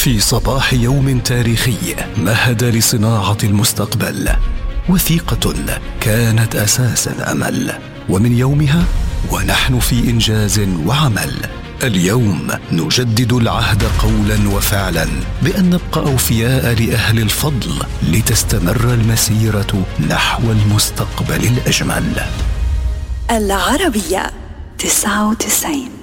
في صباح يوم تاريخي مهد لصناعة المستقبل، وثيقة كانت أساس الأمل، ومن يومها ونحن في إنجاز وعمل. اليوم نجدد العهد قولا وفعلا بأن نبقى أوفياء لأهل الفضل لتستمر المسيرة نحو المستقبل الأجمل. العربية 99.